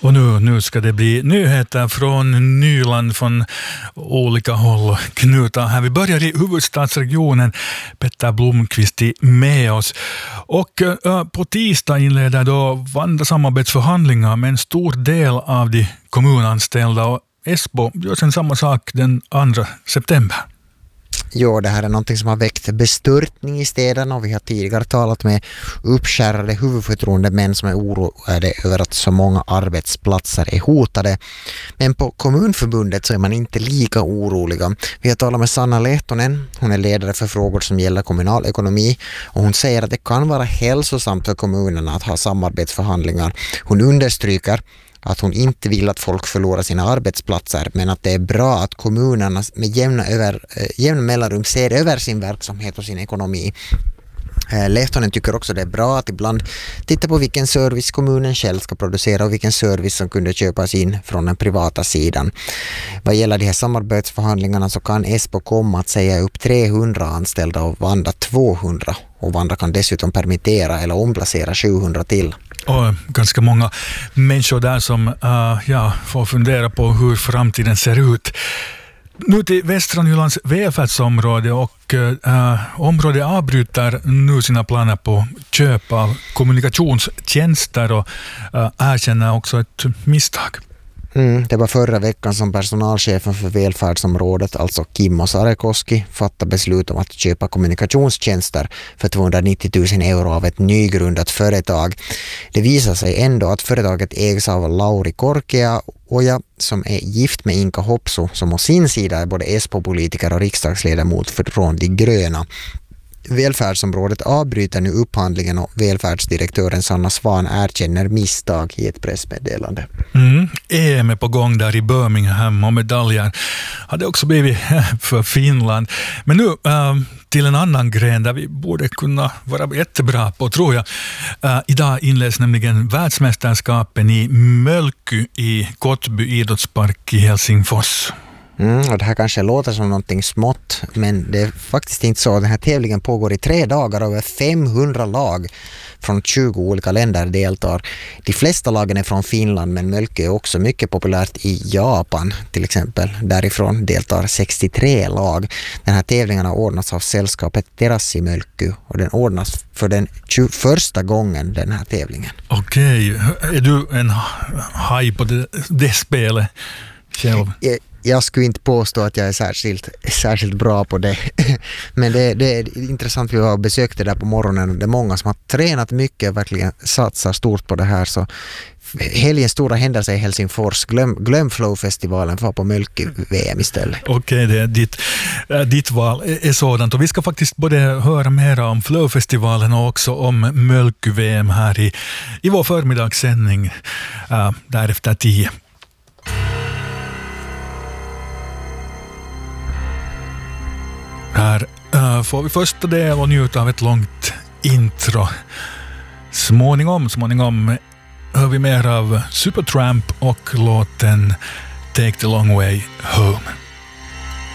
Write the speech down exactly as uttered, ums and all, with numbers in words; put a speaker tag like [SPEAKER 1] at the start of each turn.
[SPEAKER 1] Och nu, nu ska det bli nyheter från Nyland från olika håll knuta här. Vi börjar i huvudstadsregionen. Petter Blomqvist är med oss. Och äh, på tisdag inleder då Vanda-samarbetsförhandlingar med en stor del av de kommunanställda. Och Esbo gör sen samma sak den andra september.
[SPEAKER 2] Jo, det här är någonting som har väckt bestörtning i städerna och vi har tidigare talat med uppskärrade huvudförtroendemän som är oroade över att så många arbetsplatser är hotade. Men på kommunförbundet så är man inte lika oroliga. Vi har talat med Sanna Lehtonen, hon är ledare för frågor som gäller kommunal ekonomi och hon säger att det kan vara hälsosamt för kommunerna att ha samarbetsförhandlingar. Hon understryker att hon inte vill att folk förlorar sina arbetsplatser men att det är bra att kommunerna med jämna, över, jämna mellanrum ser över sin verksamhet och sin ekonomi. Lehtonen tycker också det är bra att ibland titta på vilken service kommunen själv ska producera och vilken service som kunde köpas in från den privata sidan. Vad gäller de här samarbetsförhandlingarna så kan Esbo komma att säga upp trehundra anställda och Vanda tvåhundra och Vanda kan dessutom permittera eller omplacera sjuhundra till.
[SPEAKER 1] Och ganska många människor där som uh, ja, får fundera på hur framtiden ser ut. Nu till Västra Nylands välfärdsområde och uh, området avbryter nu sina planer på köp av kommunikationstjänster och uh, erkänner också ett misstag.
[SPEAKER 2] Mm, det var förra veckan som personalchefen för välfärdsområdet, alltså Kimmo Sarekoski, fattade beslut om att köpa kommunikationstjänster för tvåhundranittio tusen euro av ett nygrundat företag. Det visar sig ändå att företaget ägs av Lauri Korkea Oja som är gift med Inka Hopsu som å sin sida är både Esbo-politiker och riksdagsledamot från De gröna. Välfärdsområdet avbryter nu upphandlingen och välfärdsdirektören Sanna Svan erkänner misstag i ett pressmeddelande.
[SPEAKER 1] Mm. E M är på gång där i Birmingham och medaljer hade också blivit för Finland. Men nu äh, till en annan gren där vi borde kunna vara jättebra på, tror jag. Äh, idag inleds nämligen världsmästerskapen i Mölky i Kottby idrottspark i Helsingfors.
[SPEAKER 2] Mm, och det här kanske låter som någonting smått, men det är faktiskt inte så. Den här tävlingen pågår i tre dagar och över femhundra lag från tjugo olika länder deltar. De flesta lagen är från Finland, men Mölky är också mycket populärt i Japan till exempel. Därifrån deltar sextiotre lag. Den här tävlingen har ordnats av sällskapet Terassi Mölky och den ordnas för den tjugoförsta gången den här tävlingen.
[SPEAKER 1] Okej, är du en haj på det, det spelet själv?
[SPEAKER 2] Jag, Jag skulle inte påstå att jag är särskilt, särskilt bra på det. Men det, det är intressant. Vi har besökt det där på morgonen. Det är många som har tränat mycket och verkligen satsar stort på det här. Så helgens stora händelse i Helsingfors. Glöm, glöm Flow-festivalen för på Mölky-V M istället.
[SPEAKER 1] Okej, det är ditt, ditt val är sådant. Och vi ska faktiskt både höra mer om Flow-festivalen och också om Mölky-V M här i, i vår förmiddagssändning uh, därefter tio. Här uh, får vi första del och njuta av ett långt intro. Småningom, småningom hör vi mer av Supertramp och låten Take the Long Way Home.